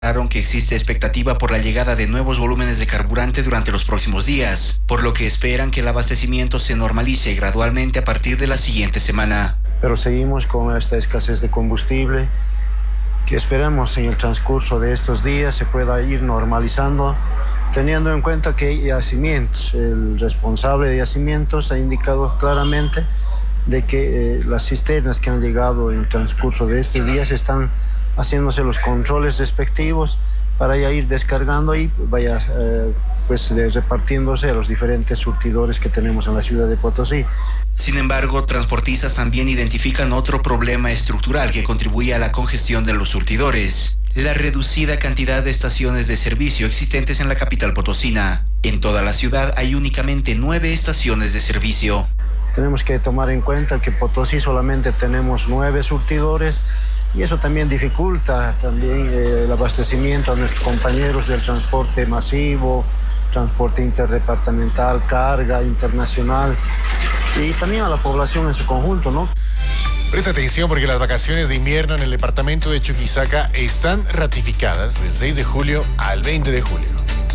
Que existe expectativa por la llegada de nuevos volúmenes de carburante durante los próximos días, por lo que esperan que el abastecimiento se normalice gradualmente a partir de la siguiente semana. Pero seguimos con esta escasez de combustible, que esperamos en el transcurso de estos días se pueda ir normalizando, teniendo en cuenta que hay yacimientos. El responsable de yacimientos ha indicado claramente de que las cisternas que han llegado en el transcurso de estos días están haciéndose los controles respectivos para ya ir descargando y vaya repartiéndose a los diferentes surtidores que tenemos en la ciudad de Potosí. Sin embargo, transportistas también identifican otro problema estructural que contribuye a la congestión de los surtidores: la reducida cantidad de estaciones de servicio existentes en la capital potosina. En toda la ciudad hay únicamente 9 estaciones de servicio. Tenemos que tomar en cuenta que Potosí solamente tenemos 9 surtidores y eso también dificulta el abastecimiento a nuestros compañeros del transporte masivo, transporte interdepartamental, carga internacional y también a la población en su conjunto, ¿no? Presta atención porque las vacaciones de invierno en el departamento de Chuquisaca están ratificadas del 6 de julio al 20 de julio.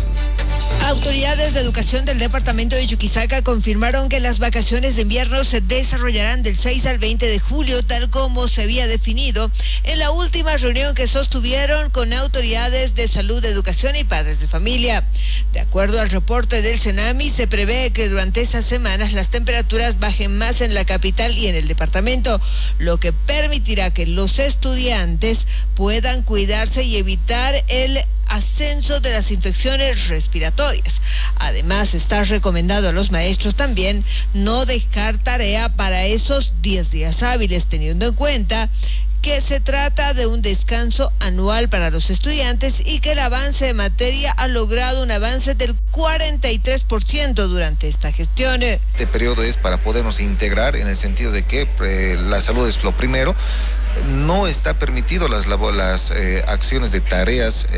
Autoridades de educación del departamento de Chuquisaca confirmaron que las vacaciones de invierno se desarrollarán del 6 al 20 de julio, tal como se había definido en la última reunión que sostuvieron con autoridades de salud, educación y padres de familia. De acuerdo al reporte del Senami, se prevé que durante esas semanas las temperaturas bajen más en la capital y en el departamento, lo que permitirá que los estudiantes puedan cuidarse y evitar el ascenso de las infecciones respiratorias. Además, está recomendado a los maestros también no dejar tarea para esos 10 días hábiles, teniendo en cuenta que se trata de un descanso anual para los estudiantes y que el avance de materia ha logrado un avance del 43% durante esta gestión. Este periodo es para podernos integrar en el sentido de que la salud es lo primero. No está permitido las acciones de tareas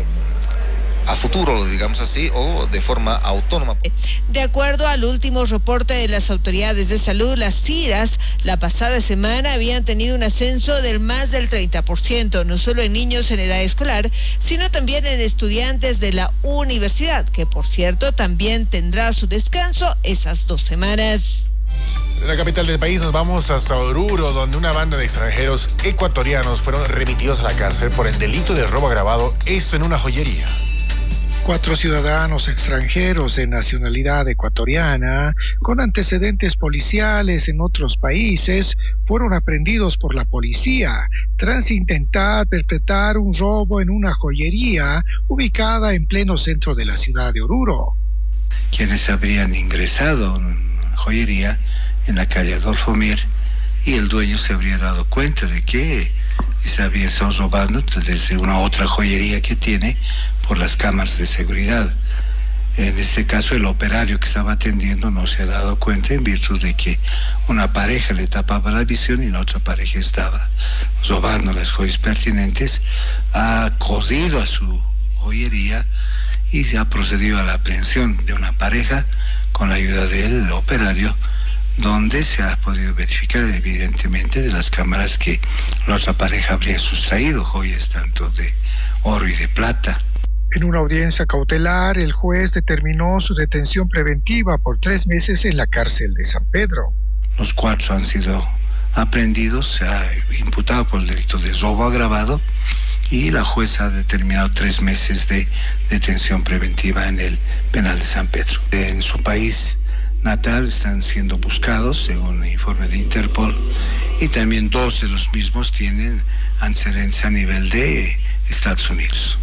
a futuro, digamos así, o de forma autónoma. De acuerdo al último reporte de las autoridades de salud, las CIRAS la pasada semana habían tenido un ascenso del más del 30%, no solo en niños en edad escolar, sino también en estudiantes de la universidad, que por cierto también tendrá su descanso esas 2 semanas. De la capital del país nos vamos hasta Oruro, donde una banda de extranjeros ecuatorianos fueron remitidos a la cárcel por el delito de robo agravado, esto en una joyería. 4 ciudadanos extranjeros de nacionalidad ecuatoriana, con antecedentes policiales en otros países, fueron aprehendidos por la policía tras intentar perpetrar un robo en una joyería ubicada en pleno centro de la ciudad de Oruro. Quienes habrían ingresado a una joyería en la calle Adolfo Mir, y el dueño se habría dado cuenta de que se había estado robando desde una otra joyería que tiene por las cámaras de seguridad. En este caso, el operario que estaba atendiendo no se ha dado cuenta en virtud de que una pareja le tapaba la visión y la otra pareja estaba robando las joyas pertinentes. Ha cosido a su joyería y se ha procedido a la aprehensión de una pareja con la ayuda del operario, donde se ha podido verificar evidentemente de las cámaras que la otra pareja habría sustraído joyas tanto de oro y de plata. En una audiencia cautelar, el juez determinó su detención preventiva por 3 meses en la cárcel de San Pedro. Los 4 han sido aprehendidos, se ha imputado por el delito de robo agravado y la jueza ha determinado 3 meses de detención preventiva en el penal de San Pedro. En su país natal están siendo buscados, según el informe de Interpol, y también 2 de los mismos tienen antecedentes a nivel de Estados Unidos.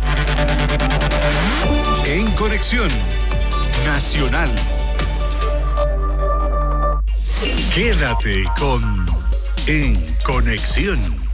En Conexión Nacional. Quédate con En Conexión.